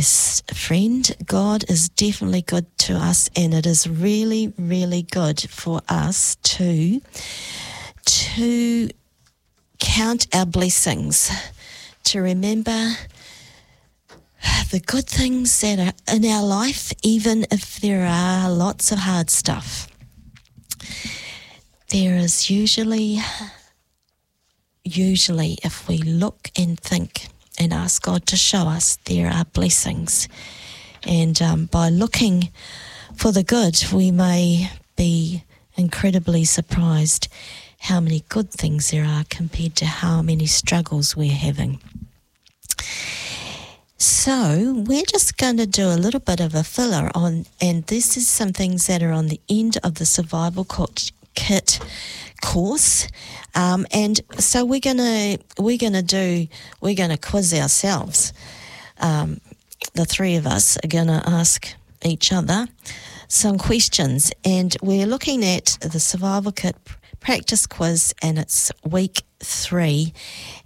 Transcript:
yes, friend, God is definitely good to us, and it is really, really good for us to count our blessings, to remember the good things that are in our life, even if there are lots of hard stuff. There is usually, if we look and think and ask God to show us, there are blessings. And by looking for the good, we may be incredibly surprised how many good things there are compared to how many struggles we're having. So we're just going to do a little bit of a filler on, and this is some things that are on the end of the Survival Kit course, and so we're gonna quiz ourselves. The three of us are gonna ask each other some questions, and we're looking at the Survival Kit practice quiz, and it's week 3.